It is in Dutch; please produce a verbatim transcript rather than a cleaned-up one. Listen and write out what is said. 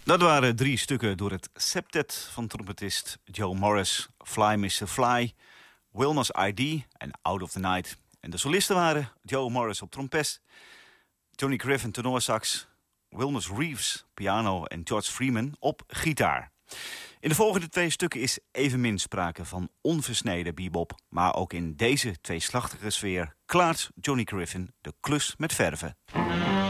Dat waren drie stukken door het septet van trompetist Joe Morris. Fly mister Fly, Wilma's I D en Out of the Night. En de solisten waren Joe Morris op trompet, Johnny Griffin tenorsax, Wilmus Reeves piano en George Freeman op gitaar. In de volgende twee stukken is evenmin sprake van onversneden bebop. Maar ook in deze tweeslachtige sfeer klaart Johnny Griffin de klus met verven.